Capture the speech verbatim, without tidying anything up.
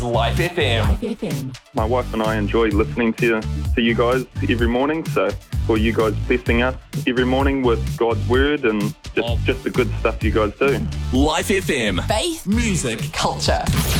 Life F M. Life F M. My wife and I enjoy listening to, to you guys every morning, so for you guys blessing us every morning with God's word and just, Oh. just the good stuff you guys do. Life F M. Faith, Music. culture.